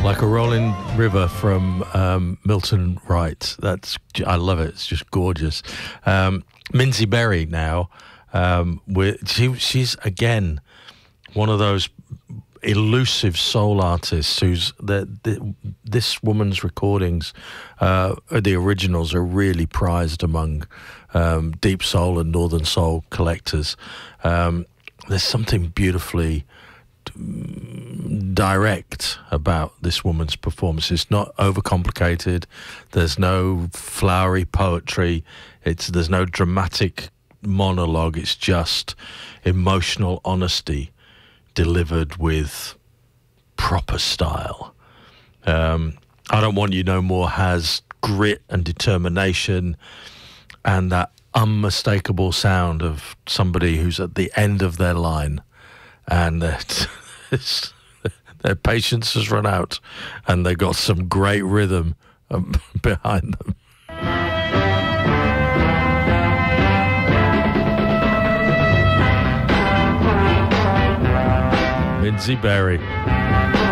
Like a rolling river from Milton Wright. I love it. It's just gorgeous. Minzy Berry now. She's again one of those elusive soul artists who's this woman's recordings, the originals, are really prized among deep soul and northern soul collectors. There's something beautifully direct about this woman's performance. It's not overcomplicated. There's no flowery poetry. There's no dramatic monologue. It's just emotional honesty delivered with proper style. I Don't Want You No More has grit and determination and that unmistakable sound of somebody who's at the end of their line and their patience has run out and they got some great rhythm behind them. Minzy Berry.